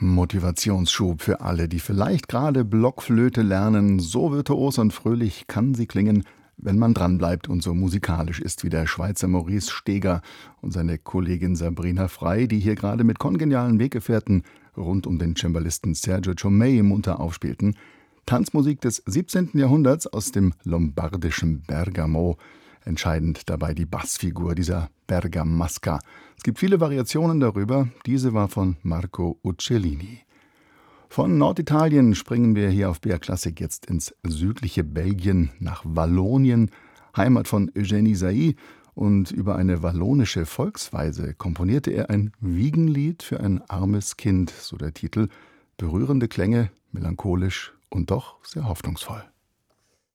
Motivationsschub für alle, die vielleicht gerade Blockflöte lernen. So virtuos und fröhlich kann sie klingen, wenn man dranbleibt und so musikalisch ist wie der Schweizer Maurice Steger und seine Kollegin Sabrina Frey, die hier gerade mit kongenialen Weggefährten rund um den Cembalisten Sergio Ciomei munter aufspielten. Tanzmusik des 17. Jahrhunderts aus dem lombardischen Bergamo. Entscheidend dabei die Bassfigur dieser Bergamasca. Es gibt viele Variationen darüber. Diese war von Marco Uccellini. Von Norditalien springen wir hier auf BR Klassik jetzt ins südliche Belgien nach Wallonien, Heimat von Eugénie Sailly. Und über eine wallonische Volksweise komponierte er ein Wiegenlied für ein armes Kind, so der Titel. Berührende Klänge, melancholisch und doch sehr hoffnungsvoll.